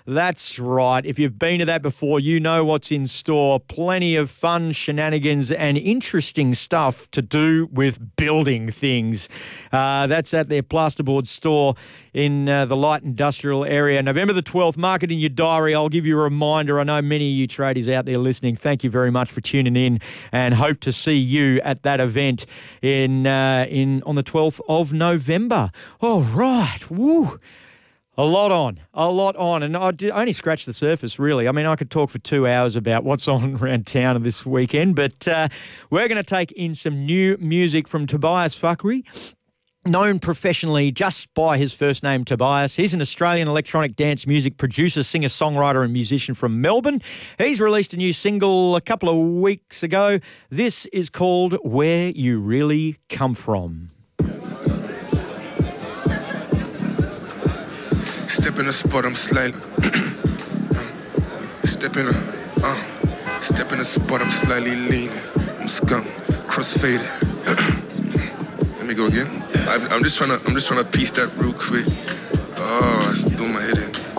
That's right. If you've been to that before, you know what's in store. Plenty of fun shenanigans and interesting stuff to do with building things. That's at their plasterboard store in the light industrial area. November the 12th, mark it in your diary. I'll give you a reminder. I know many of you tradies out there listening. Thank you very much for tuning in and hope to see you at that event on the 12th of November. All right. Woo. A lot on, and I only scratched the surface, really. I mean, I could talk for 2 hours about what's on around town this weekend, but we're going to take in some new music from Tobias Fuckery, known professionally just by his first name, Tobias. He's an Australian electronic dance music producer, singer, songwriter and musician from Melbourne. He's released a new single a couple of weeks ago. This is called Where You Really Come From. Step in the spot, I'm slightly step in the spot, I'm slightly leaning. I'm skunk, crossfaded. Let me go again. I'm just trying to piece that real quick. Oh, I threw my head in.